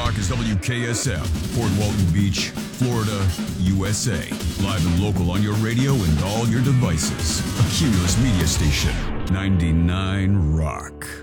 Rock is WKSF, Fort Walton Beach, Florida, USA. Live and local on your radio and all your devices. A Cumulus Media Station, 99 Rock.